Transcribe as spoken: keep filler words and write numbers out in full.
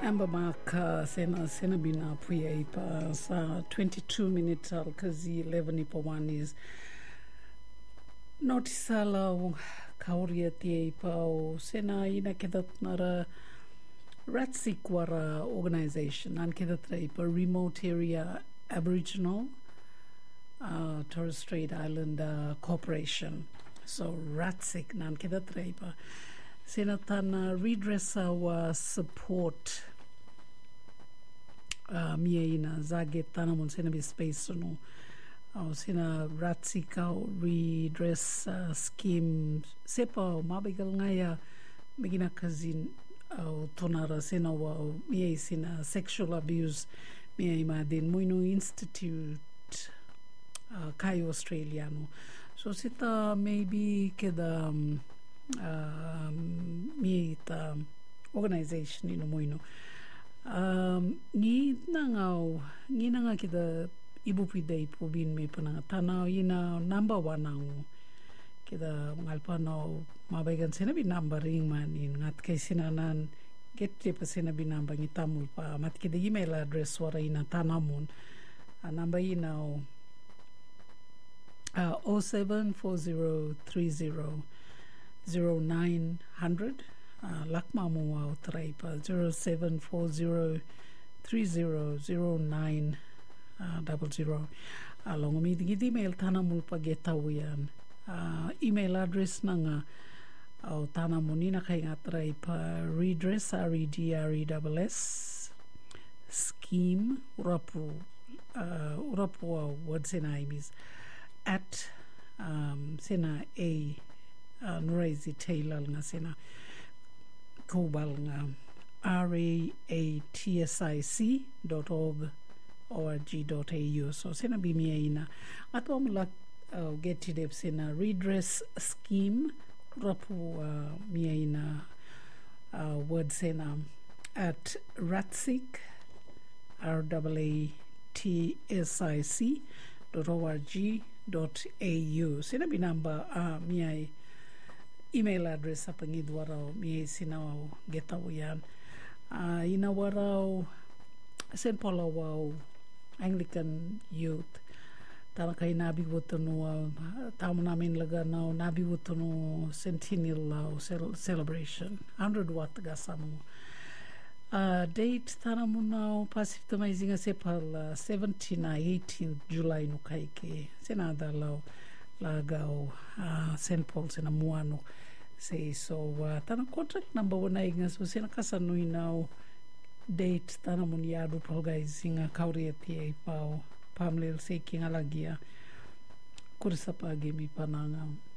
Amber Mark uh, sena sena bina puya ipa sa twenty-two minutes al kazi eleven ipa one is notisala kauria tia ipa o sena ina kedat nara Ratsik wara organization an kedatra ipa remote area Aboriginal uh, Torres Strait Islander Corporation. So Ratsik nan kedatra ipa sena tana redressa wa support uh, mia ina zage tana mon sena bi space no au sena Ratsika redress uh, scheme sepa mabigal ngaya megina kazin au tonara sena wa mia sena sexual abuse mia ima den Muinu Institute uh, kai Australiano so sita maybe keda um, um, mi ta organization ino Muinu um, ni nangau ni nanga kita ibu pidai po bin me pananga tanau ina number one ang kita ngalpa no mabaigan sina bin number ring man in ngat kay sinanan get pa sina bin number ngi tamul pa mat kita email address wara ina tanamun a number ina uh, oh seven four zero three zero zero nine hundred uh, lakma mo au try pa zero seven four zero three zero zero nine uh, double zero along mi di email tanamul pa getawian uh, email address nanga au tanamuni na kay nga try pa redress r e d r e s s scheme urapu uh, urapu what sena is at um, sena a uh, Nuraizi Taylor nga sena kobal nga r a a t s i c dot org org dot a u so sena bimia ina ato mula uh, get it sena redress scheme rapu uh, mia ina uh, word sena at ratsic r a a t s i c dot org dot a u sena binamba uh, mia email address apa ngi dwarau mi sinau getau yan uh, ina warau Saint Paul wau Anglican Youth tana kai nabi wotonu tamu namin laga nau nabi wotonu centennial lau cel celebration one hundred watt gasamu uh, date tana munau pasif tamaizinga sepal uh, seventeenth na eighteenth July no kai ke senada lau lagau uh, Saint Paul sena muano say so uh, tana contract number one inga so sena kasanui now date tana mun yadu polgaizinga kauria tia pau pamlel sei kinga lagia kursapa gemi pananga